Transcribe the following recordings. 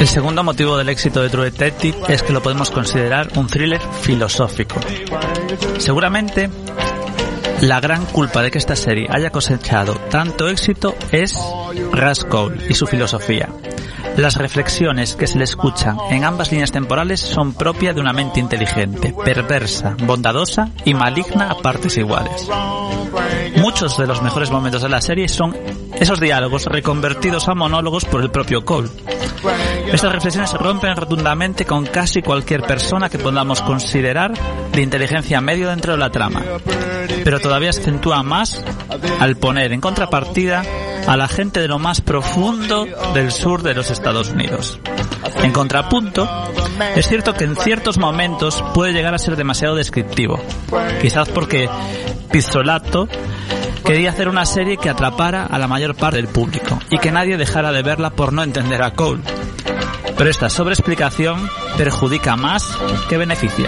El segundo motivo del éxito de True Detective es que lo podemos considerar un thriller filosófico. Seguramente, la gran culpa de que esta serie haya cosechado tanto éxito es Ra's Cole y su filosofía. Las reflexiones que se le escuchan en ambas líneas temporales son propias de una mente inteligente, perversa, bondadosa y maligna a partes iguales. Muchos de los mejores momentos de la serie son esos diálogos reconvertidos a monólogos por el propio Cole. Estas reflexiones se rompen rotundamente con casi cualquier persona que podamos considerar de inteligencia medio dentro de la trama, pero todavía se acentúa más al poner en contrapartida a la gente de lo más profundo del sur de los Estados Unidos. En contrapunto, es cierto que en ciertos momentos puede llegar a ser demasiado descriptivo, quizás porque Pizzolatto quería hacer una serie que atrapara a la mayor parte del público y que nadie dejara de verla por no entender a Cole. Pero esta sobreexplicación perjudica más que beneficia.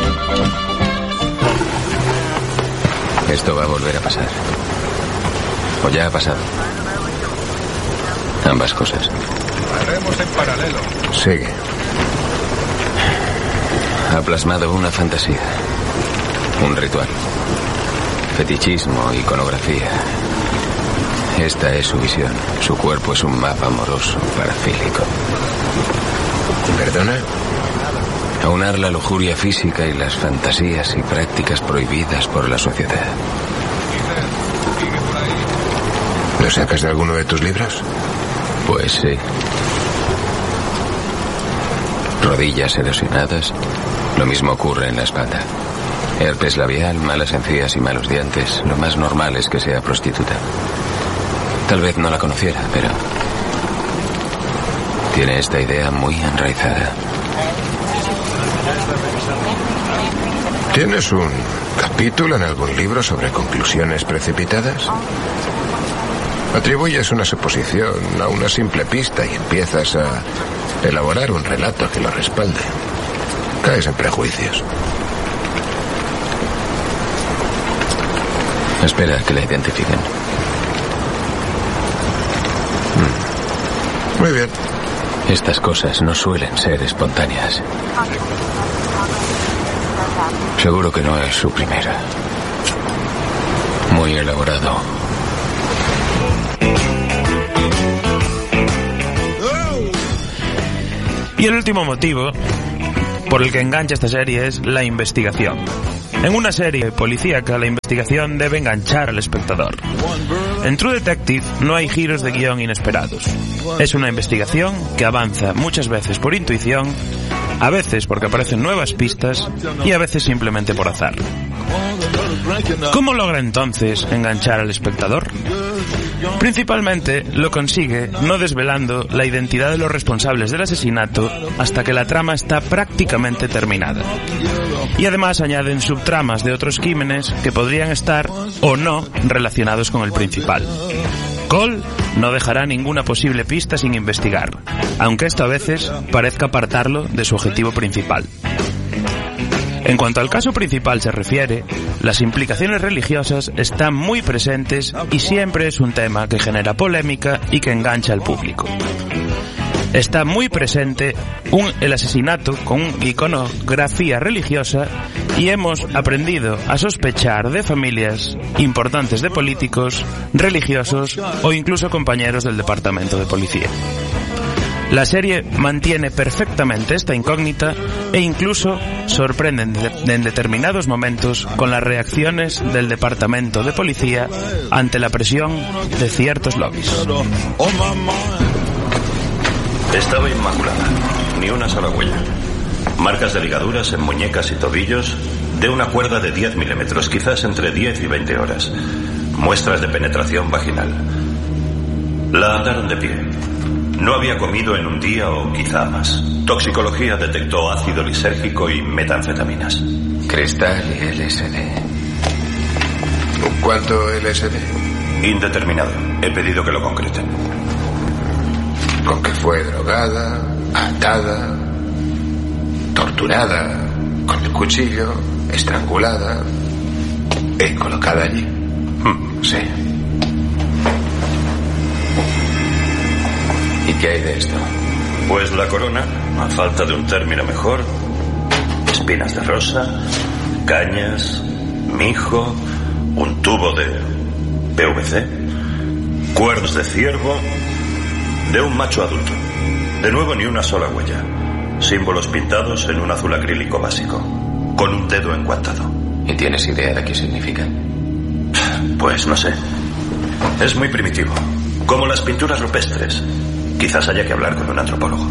Esto va a volver a pasar. O ya ha pasado. Ambas cosas. Haremos en paralelo. Sigue. Ha plasmado una fantasía. Un ritual. Fetichismo, iconografía. Esta es su visión. Su cuerpo es un mapa amoroso, parafílico. ¿Perdona? Aunar la lujuria física y las fantasías y prácticas prohibidas por la sociedad. ¿Lo sacas de alguno de tus libros? Pues sí. Rodillas erosionadas. Lo mismo ocurre en la espalda. Herpes labial, malas encías y malos dientes. Lo más normal es que sea prostituta. Tal vez no la conociera, pero tiene esta idea muy enraizada. ¿Tienes un capítulo en algún libro sobre conclusiones precipitadas? Atribuyes una suposición a una simple pista y empiezas a elaborar un relato que lo respalde. Caes en prejuicios. Espera a que la identifiquen. Muy bien. Estas cosas no suelen ser espontáneas. Seguro que no es su primera. Muy elaborado. Y el último motivo por el que engancha esta serie es la investigación. En una serie policíaca, la investigación debe enganchar al espectador. En True Detective no hay giros de guión inesperados. Es una investigación que avanza muchas veces por intuición, a veces porque aparecen nuevas pistas y a veces simplemente por azar. ¿Cómo logra entonces enganchar al espectador? Principalmente lo consigue no desvelando la identidad de los responsables del asesinato hasta que la trama está prácticamente terminada. Y además añaden subtramas de otros crímenes que podrían estar o no relacionados con el principal. Cole no dejará ninguna posible pista sin investigar, aunque esto a veces parezca apartarlo de su objetivo principal. En cuanto al caso principal se refiere, las implicaciones religiosas están muy presentes y siempre es un tema que genera polémica y que engancha al público. Está muy presente el asesinato con iconografía religiosa y hemos aprendido a sospechar de familias importantes de políticos, religiosos o incluso compañeros del departamento de policía. La serie mantiene perfectamente esta incógnita e incluso sorprende en determinados momentos con las reacciones del departamento de policía ante la presión de ciertos lobbies. Estaba inmaculada, ni una sola huella. Marcas de ligaduras en muñecas y tobillos de una cuerda de 10 milímetros, quizás entre 10 y 20 horas. Muestras de penetración vaginal. La ataron de pie. No había comido en un día o quizá más. Toxicología detectó ácido lisérgico y metanfetaminas. Cristal y LSD. ¿Cuánto LSD? Indeterminado. He pedido que lo concreten. ¿Con que fue drogada, atada, torturada, con el cuchillo, estrangulada y colocada allí? Sí. ¿Y qué hay de esto? Pues la corona, a falta de un término mejor, espinas de rosa, cañas, mijo, un tubo de PVC, cuernos de ciervo, de un macho adulto. De nuevo ni una sola huella. Símbolos pintados en un azul acrílico básico, con un dedo enguantado. ¿Y tienes idea de qué significa? Pues no sé. Es muy primitivo, como las pinturas rupestres. Quizás haya que hablar con un antropólogo.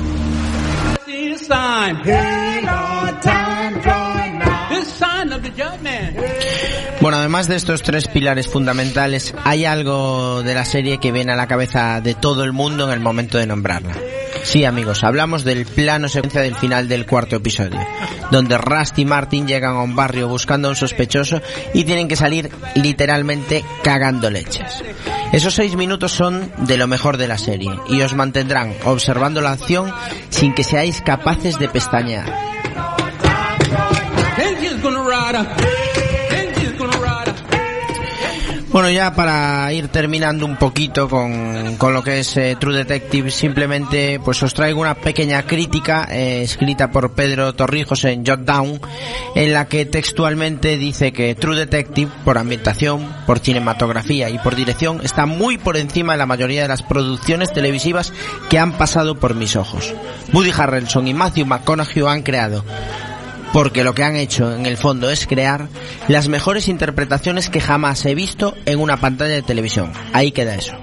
Bueno, además de estos 3 pilares fundamentales, hay algo de la serie que viene a la cabeza de todo el mundo en el momento de nombrarla. Sí, amigos, hablamos del plano secuencia del final del 4º episodio, donde Rusty y Martin llegan a un barrio buscando a un sospechoso y tienen que salir literalmente cagando leches. Esos 6 minutos son de lo mejor de la serie y os mantendrán observando la acción sin que seáis capaces de pestañear. Bueno, ya para ir terminando un poquito con lo que es True Detective, simplemente pues os traigo una pequeña crítica escrita por Pedro Torrijos en Jotdown, en la que textualmente dice que True Detective, por ambientación, por cinematografía y por dirección, está muy por encima de la mayoría de las producciones televisivas que han pasado por mis ojos. Woody Harrelson y Matthew McConaughey han creado, porque lo que han hecho en el fondo es crear las mejores interpretaciones que jamás he visto en una pantalla de televisión. Ahí queda eso.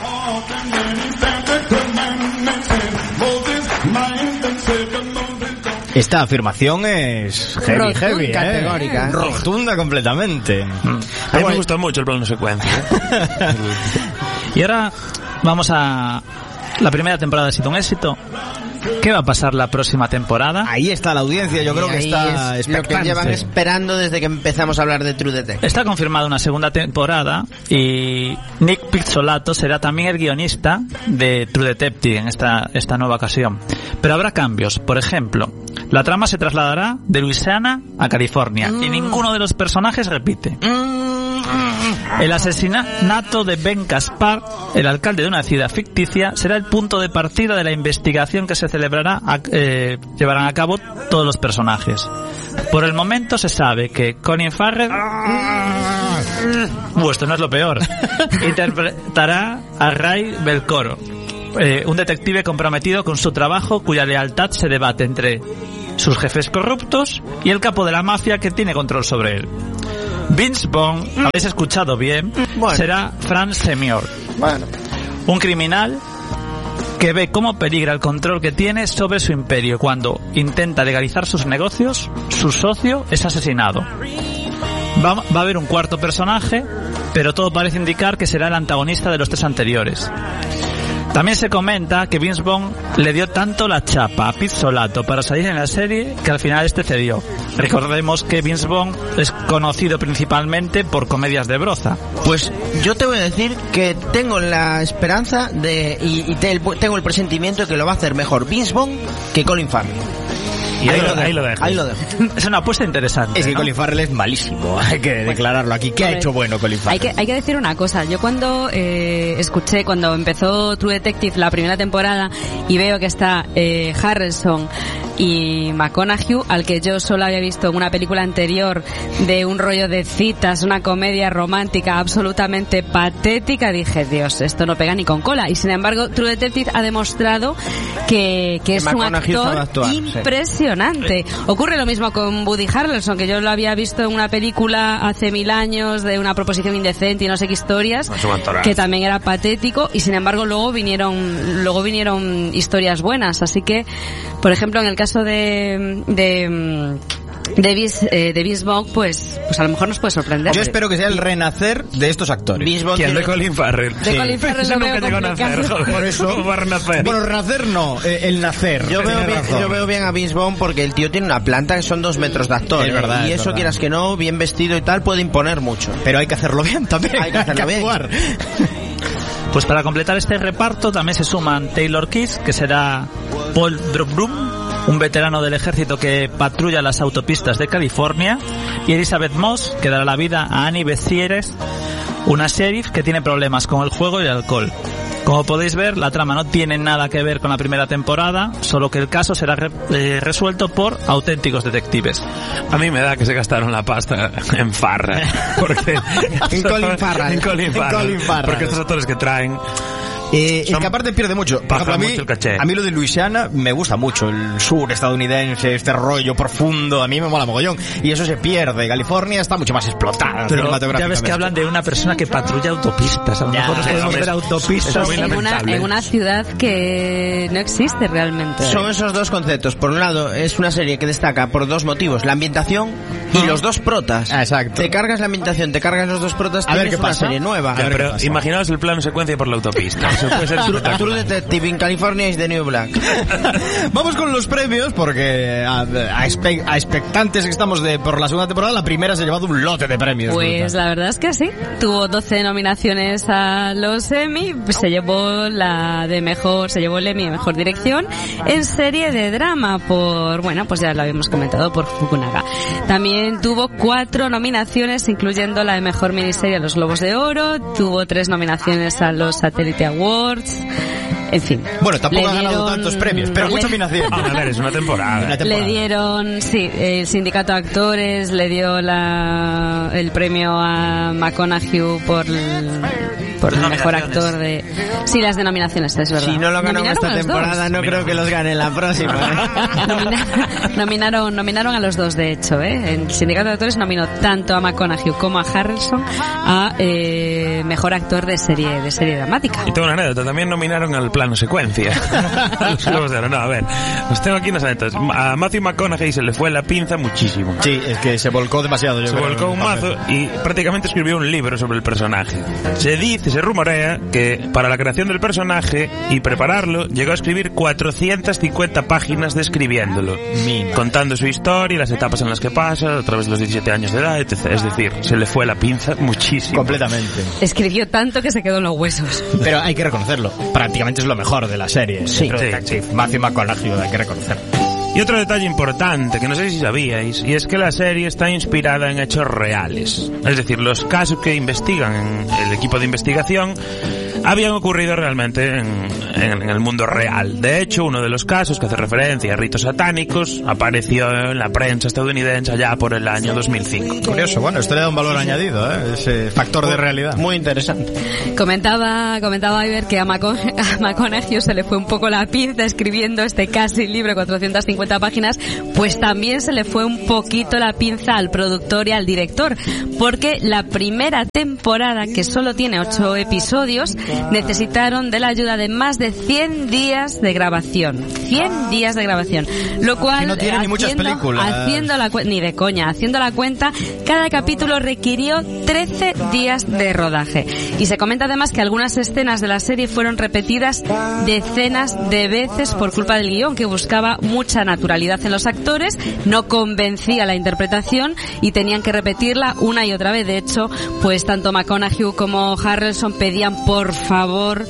Esta afirmación es heavy, categórica, rotunda completamente. A mí me gusta mucho el plano secuencia. Y ahora vamos a... La primera temporada ha sido un éxito. ¿Qué va a pasar la próxima temporada? Ahí está la audiencia, yo creo que está es lo que llevan esperando desde que empezamos a hablar de True Detective. Está confirmada una segunda temporada y Nick Pizzolatto será también el guionista de True Detective en esta nueva ocasión. Pero habrá cambios. Por ejemplo, la trama se trasladará de Luisiana a California y ninguno de los personajes repite. El asesinato de Ben Caspar, el alcalde de una ciudad ficticia, será el punto de partida de la investigación que se llevarán a cabo todos los personajes. Por el momento se sabe que Colin Farrell, esto no es lo peor, interpretará a Ray Belcoro, un detective comprometido con su trabajo cuya lealtad se debate entre sus jefes corruptos y el capo de la mafia que tiene control sobre él. Vince Vaughn, habéis escuchado bien, será Frank Senior, un criminal que ve cómo peligra el control que tiene sobre su imperio. Cuando intenta legalizar sus negocios, su socio es asesinado. Va a haber un cuarto personaje, pero todo parece indicar que será el antagonista de los 3 anteriores. También se comenta que Vince Vaughn le dio tanto la chapa a Pizzolatto para salir en la serie que al final cedió. Recordemos que Vince Vaughn es conocido principalmente por comedias de broza. Pues yo te voy a decir que tengo la esperanza tengo el presentimiento de que lo va a hacer mejor Vince Vaughn que Colin Farrell. Y ahí lo dejo. Es una apuesta interesante. Es que Colin Farrell es malísimo, hay que declararlo aquí. ¿Qué ha hecho bueno Colin Farrell? Hay que decir una cosa. Yo cuando cuando empezó True Detective la primera temporada y veo que está Harrelson y McConaughey, al que yo solo había visto en una película anterior de un rollo de citas, una comedia romántica absolutamente patética, dije, Dios, esto no pega ni con cola. Y sin embargo, True Detective ha demostrado que es un actor impresionante. Sí. Ocurre lo mismo con Woody Harrelson, que yo lo había visto en una película hace 1000 años de una proposición indecente y no sé qué historias, que también era patético, y sin embargo luego vinieron historias buenas. Así que, por ejemplo, en el caso de Vince Vaughn, pues a lo mejor nos puede sorprender. Yo espero que sea el renacer de estos actores. ¿Quién? De Colin Farrell. De Colin Farrell lo veo complicado. Por eso. ¿Cómo va a renacer? Bueno, renacer no, el nacer. Yo veo bien a Vince Vaughn porque el tío tiene una planta que son 2 metros de actor. Es verdad, y eso, verdad, quieras que no, bien vestido y tal, puede imponer mucho. Pero hay que hacerlo bien también. Hay que hacerlo bien. Pues para completar este reparto también se suman Taylor Kiss, que será Paul Drobrum, un veterano del ejército que patrulla las autopistas de California, y Elizabeth Moss, que dará la vida a Annie Bezieres, una sheriff que tiene problemas con el juego y el alcohol. Como podéis ver, la trama no tiene nada que ver con la primera temporada, solo que el caso será resuelto por auténticos detectives. A mí me da que se gastaron la pasta en Farrah. Porque En Colin Farrell. En Colin Farrell. Porque estos actores que traen... es que aparte pierde mucho. Por ejemplo, a mí lo de Luisiana me gusta mucho. El sur estadounidense, este rollo profundo, a mí me mola mogollón. Y eso se pierde. California está mucho más explotada. Pero ya ves que hablan de una persona que patrulla autopistas. A lo mejor nos podemos ver autopistas en una ciudad que no existe realmente. Son esos dos conceptos. Por un lado, es una serie que destaca por dos motivos: la ambientación y los dos protas. Exacto. Te cargas la ambientación, te cargas los dos protas, tienes una serie nueva. Pero imaginaos el plano secuencia por la autopista. Eso puede ser True Detective in California is the New Black. Vamos con los premios, porque a expectantes que estamos por la segunda temporada, la primera se ha llevado un lote de premios. Pues la verdad es que sí. Tuvo 12 nominaciones a los Emmy, se llevó el Emmy de Mejor Dirección en serie de drama pues ya lo habíamos comentado, por Fukunaga. También tuvo 4 nominaciones, incluyendo la de Mejor Miniserie a los Globos de Oro, tuvo 3 nominaciones a los Satellite Awards. En fin. Bueno, tampoco ha ganado tantos premios, pero mucha nominación. A ver, es una temporada. Le dieron, el sindicato de actores le dio el premio a McConaughey por el mejor actor de... Sí, las denominaciones, es verdad. Si no lo ganó esta temporada, no creo que los gane en la próxima. Nominaron a los dos, de hecho. El sindicato de actores nominó tanto a McConaughey como a Harrelson a mejor actor de serie dramática. Y tengo una anécdota, también nominaron al plano secuencia. Los Globos de Oro. No, a ver, os tengo aquí unas anécdotas. A Matthew McConaughey se le fue la pinza muchísimo. Sí, es que se volcó demasiado. Se volcó un mazo y prácticamente escribió un libro sobre el personaje. Se rumorea que para la creación del personaje y prepararlo llegó a escribir 450 páginas describiéndolo, contando su historia y las etapas en las que pasa a través de los 17 años de edad, etc. Es decir, se le fue la pinza muchísimo. Completamente. Escribió tanto que se quedó en los huesos. Pero hay que reconocerlo, prácticamente es lo mejor de la serie. Sí. Matthew McConaughey, hay que reconocerlo. Y otro detalle importante, que no sé si sabíais, y es que la serie está inspirada en hechos reales. Es decir, los casos que investigan en el equipo de investigación habían ocurrido realmente en el mundo real. De hecho, uno de los casos que hace referencia a ritos satánicos apareció en la prensa estadounidense allá por el año 2005. Curioso, bueno, esto le da un valor añadido, ese factor de realidad. Muy interesante. Comentaba Iber que a McConaughey se le fue un poco la pinza escribiendo este casi libro de 450 páginas, pues también se le fue un poquito la pinza al productor y al director, porque la primera temporada, que solo tiene 8 episodios, necesitaron de la ayuda de más de 100 días de grabación. 100 días de grabación. Lo cual, que no tiene ni muchas películas. Ni de coña, haciendo la cuenta, cada capítulo requirió 13 días de rodaje. Y se comenta además que algunas escenas de la serie fueron repetidas decenas de veces por culpa del guión, que buscaba mucha naturalidad en los actores, no convencía la interpretación y tenían que repetirla una y otra vez. De hecho, pues tanto McConaughey como Harrelson pedían por favor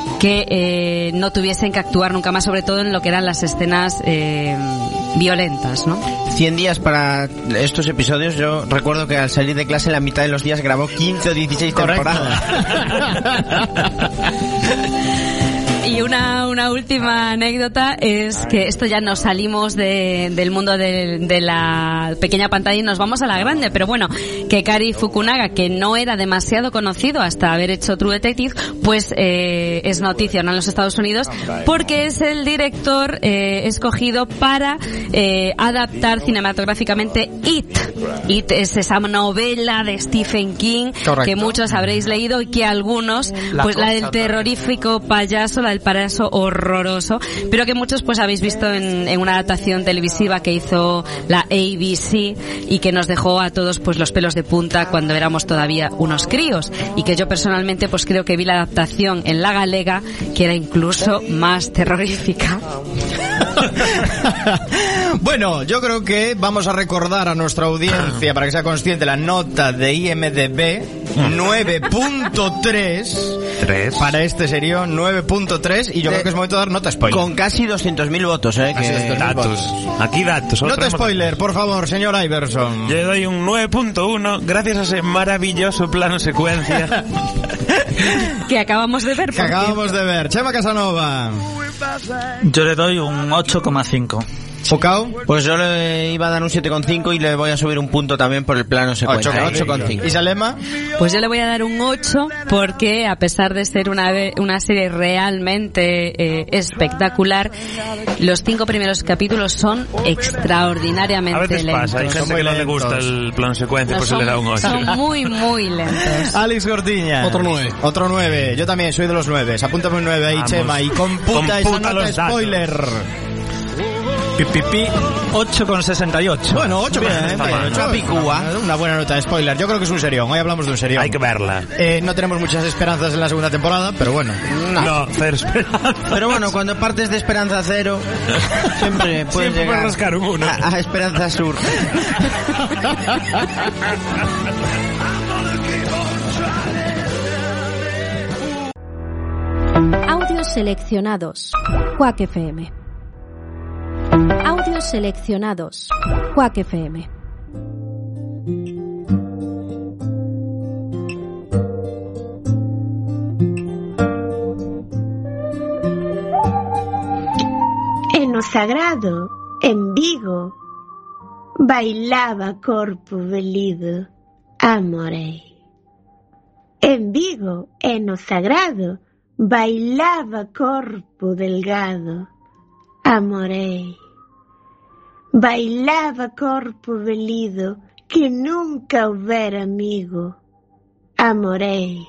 que no tuviesen que actuar nunca más, sobre todo en lo que eran las escenas violentas, ¿no? 100 días para estos episodios. Yo recuerdo que al salir de clase la mitad de los días grabó 15 o 16 temporadas. Y una última anécdota es que esto ya nos salimos del mundo de la pequeña pantalla y nos vamos a la grande, pero bueno, que Cary Fukunaga, que no era demasiado conocido hasta haber hecho True Detective, pues es noticia en los Estados Unidos porque es el director escogido para adaptar cinematográficamente It. It es esa novela de Stephen King. Correcto. Que muchos habréis leído y que algunos, pues la del terrorífico payaso, la del payaso horroroso, pero que muchos pues habéis visto en una adaptación televisiva que hizo la ABC y que nos dejó a todos pues los pelos de punta cuando éramos todavía unos críos, y que yo personalmente pues creo que vi la adaptación en la galega, que era incluso más terrorífica. Bueno, yo creo que vamos a recordar a nuestra audiencia, para que sea consciente, la nota de IMDb 9.3 para este serio, 9.3, y yo creo que es momento de dar nota spoiler. Con casi 200.000 votos, Aquí datos. Nota spoiler, por favor, señor Iverson. Yo le doy un 9.1 gracias a ese maravilloso plano secuencia Que acabamos de ver. Chema Casanova. Yo le doy un 8,5. ¿Focao? Pues yo le iba a dar un 7,5 y le voy a subir un punto también por el plano secuencia. 8,5. ¿Y Salema? Pues yo le voy a dar un 8 porque a pesar de ser una serie realmente espectacular, los 5 primeros capítulos son extraordinariamente lentos. A veces lentos. pasa, hay gente que no le gusta el plano secuencia, pues se le da un 8. Son muy, muy lentos. Alex Gordiña. Otro 9. Yo también soy de los 9. Apúntame un 9 ahí, vamos. Chema. Y computa esa nota spoiler. 8,68. Bueno, 8 bien, una buena nota de spoiler. Yo creo que es un serión. Hoy hablamos de un serión. Hay que verla. No tenemos muchas esperanzas en la segunda temporada, pero bueno. No, cero esperanza. Pero bueno, cuando partes de esperanza cero, siempre puedes llegar rascar un 1. a esperanza sur. Audios seleccionados. Quack FM. Audios seleccionados. Quack FM. En o sagrado, en Vigo, bailaba corpo velido, amorei. En Vigo, en o sagrado, bailaba corpo delgado, amorei. Bailaba corpo velido que nunca houbera amigo, amorei.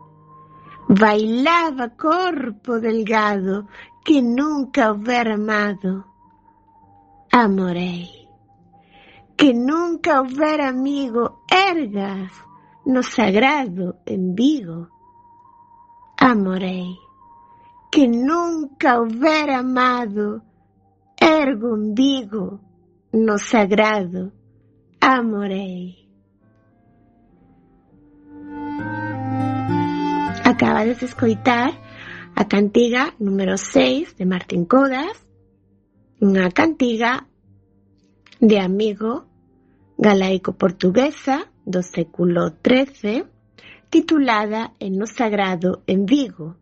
Bailaba corpo delgado que nunca houbera amado, amorei. Que nunca houbera amigo ergas no sagrado en Vigo, amorei. Que nunca houbera amado ergo en Vigo no sagrado, amorei. Acabades de escoitar a cantiga número 6 de Martín Codas, unha cantiga de amigo galaico-portuguesa do século XIII, titulada En o sagrado en Vigo.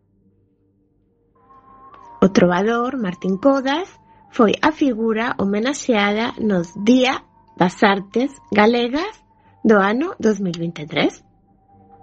O trovador Martín Codas foi a figura homenaxeada nos Día das Artes Galegas do ano 2023.